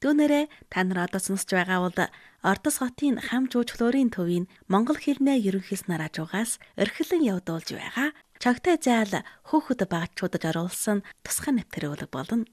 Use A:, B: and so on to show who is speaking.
A: Түүнээрээ та нар одоо сонсож байгаа бол Ордос хотын хам жуулчлалын төвийн монгол хэлний ерөнхийлснээр хажуугаас орхилон явуулж байгаа чогтой заал хөөхд багчуудад оруулсан тусгай нэвтрүүлэг болно.